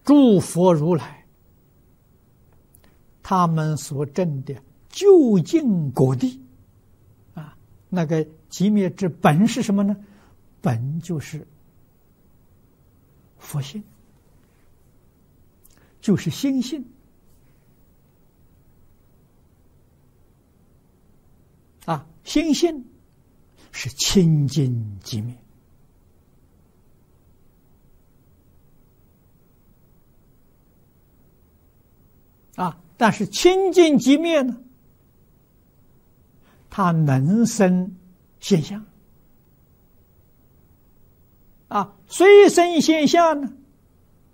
诸佛如来，他们所证的究竟果地啊，那个寂灭之本是什么呢？本就是佛性，就是心性啊，心性是清净寂灭啊，但是清净寂灭呢，它能生现象啊，虽生现象呢，